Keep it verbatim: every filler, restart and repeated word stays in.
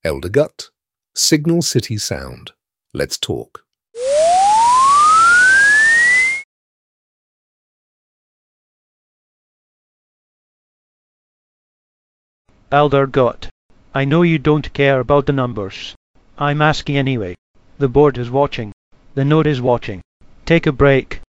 Elder Gut, Signal City Sound. Let's talk. Elder Gut, I know you don't care about the numbers. I'm asking anyway. The board is watching. The node is watching. Take a break.